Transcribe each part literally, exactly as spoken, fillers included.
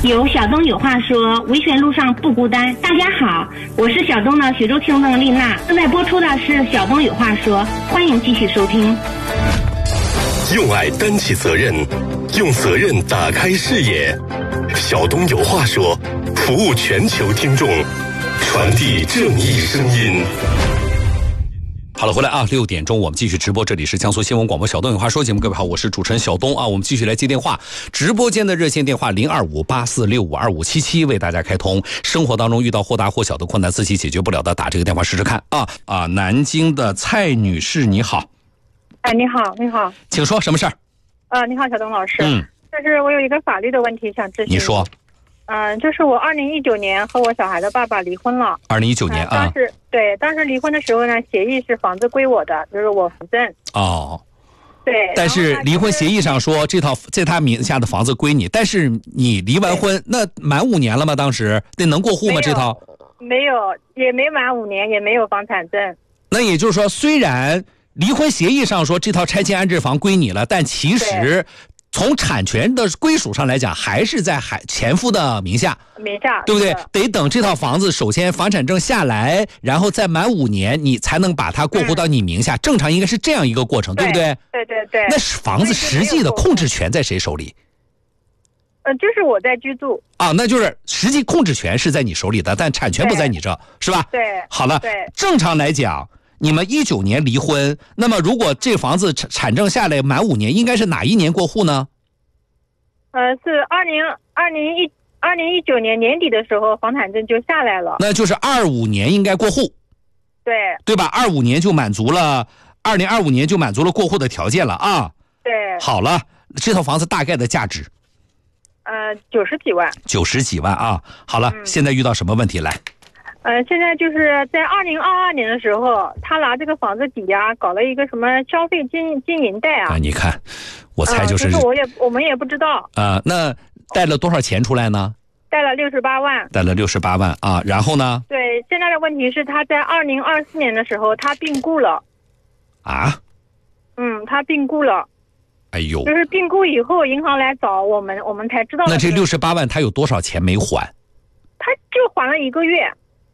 有小东有话说，维权路上不孤单。大家好，我是小东的雪州听众丽娜，正在播出的是小东有话说，欢迎继续收听。 用爱担起责任，用责任打开视野。小东有话说，服务全球听众，传递正义声音。 好了，回来啊，六点钟我们继续直播，这里是江苏新闻广播小东有话说节目，各位好，我是主持人小东啊，我们继续来接电话，直播间的热线电话零二五八四六五二五七七为大家开通。生活当中遇到或大或小的困难，自己解决不了的，打这个电话试试看啊啊！南京的蔡女士，你好。 哎，你好，你好， 请说，什么事儿？ 呃，你好，小东老师。 嗯， 就是我有一个法律的问题想咨询。 你说。 嗯、呃，就是我二零一九年和我小孩的爸爸离婚了。 二零一九年啊。 呃、当时对，当时离婚的时候呢，协议是房子归我的，就是我扶正。 哦。 对。 但是离婚协议上说这套在他名下的房子归你，但是你离完婚那满五年了吗？当时那能过户吗？这套？ 没有，也没满五年，也没有房产证。 那也就是说，虽然离婚协议上说这套拆迁安置房归你了，但其实从产权的归属上来讲，还是在海前夫的名下， 名下， 对不对？得等这套房子首先房产证下来，然后再满五年，你才能把它过户到你名下。嗯、正常应该是这样一个过程，对不对？ 对对对。 那房子实际的控制权在谁手里？ 呃，就是我在居住啊，那就是实际控制权是在你手里的，但产权不在你这，是吧？ 对。 好了， 对。 正常来讲。你们一九年离婚，那么如果这房子产证下来满五年，应该是哪一年过户呢？ 呃，是二零二零一二零一九年年底的时候，房产证就下来了。 那就是二五年应该过户， 对对吧？二五年就满足了，二零二五年就满足了过户的条件了啊。 对。 好了，这套房子大概的价值？ 呃，九十几万。 九十几万啊！好了，嗯、现在遇到什么问题来？ 呃，现在就是在二零二二年的时候，他拿这个房子抵押，搞了一个什么消费经经营贷啊？ 啊，你看，我猜就是， 呃、就是我也我们也不知道啊、呃。那贷了多少钱出来呢？ 贷了六十八万。 贷了六十八万啊，然后呢？ 对，现在的问题是他在二零二四年的时候他病故了。 啊？ 嗯，他病故了。 哎呦！ 就是病故以后，银行来找我们，我们才知道。 那这六十八万他有多少钱没还？ 他就还了一个月。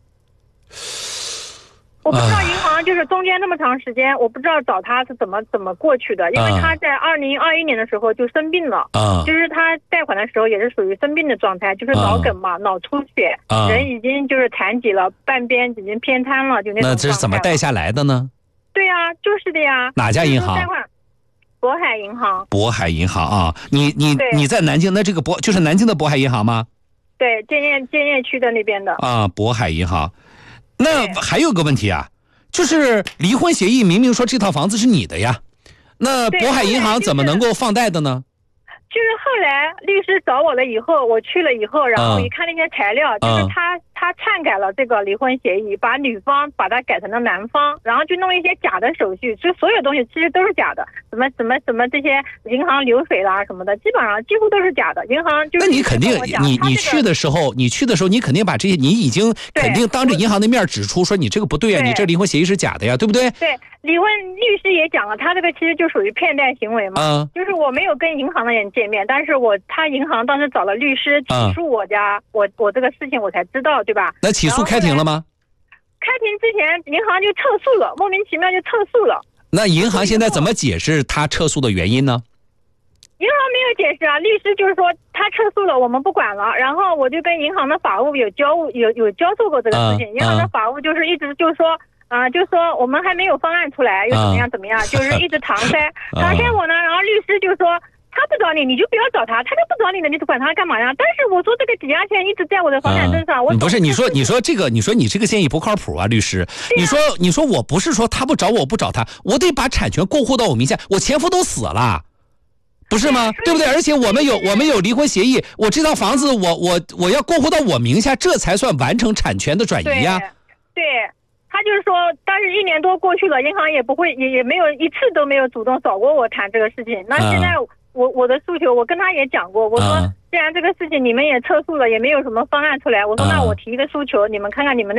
我不知道银行就是中间那么长时间，我不知道找他是怎么怎么过去的，因为他在二零二一年的时候就生病了， 啊， 就是他贷款的时候也是属于生病的状态，就是脑梗嘛，啊、脑出血，啊、人已经就是残疾了，半边已经偏瘫了，就那种。 那这是怎么贷下来的呢？ 对呀、啊，就是的呀。 哪家银行？ 贷款，渤海银行。 渤海银行啊，你你你在南京，那这个渤就是南京的渤海银行吗？ 对，建业建业区的那边的。 啊，渤海银行。那还有个问题啊，就是离婚协议明明说这套房子是你的呀，那渤海银行怎么能够放贷的呢？ 就是后来律师找我了以后，我去了以后，然后一看那些材料，嗯、就是他他篡改了这个离婚协议，把女方把它改成了男方，然后就弄一些假的手续，就所有东西其实都是假的，什么什么什么这些银行流水啦什么的，基本上几乎都是假的。银行就那你肯定你你去的时候，你去的时候你肯定把这些你已经肯定当着银行的面指出说你这个不对啊，你这离婚协议是假的呀，对不对？ 对，离婚律师也讲了，他这个其实就属于骗贷行为嘛， 嗯， 就是我没有跟银行的人见面，但是我他银行当时找了律师起诉我家，嗯、我我这个事情我才知道，对吧？ 那起诉开庭了吗？ 开庭之前银行就撤诉了，莫名其妙就撤诉了。 那银行现在怎么解释他撤诉的原因呢？ 银行没有解释啊，律师就是说他撤诉了，我们不管了。然后我就跟银行的法务有交有有交涉过这个事情，嗯、银行的法务就是一直就是说。啊、呃，就说我们还没有方案出来，又怎么样怎么样，嗯、就是一直搪塞，搪塞我呢。然后律师就说他不找你，你就不要找他，他就不找你的，你管他干嘛呀？但是我说这个抵押权一直在我的房产证上，嗯、我不是你说你说这个，你说你这个建议不靠谱啊，律师。你说你说我不是说他不找我，我不找他，我得把产权过户到我名下，我前夫都死了。不是吗？对不对？而且我们有我们有离婚协议，我这套房子我我我要过户到我名下，这才算完成产权的转移呀。 对。对他就是说，但是一年多过去了，银行也不会，也也没有一次都没有主动找过我谈这个事情。那现在我、嗯、我的诉求，我跟他也讲过，我说、嗯、既然这个事情你们也撤诉了，也没有什么方案出来，我说、嗯、那我提一个诉求，你们看看你们的。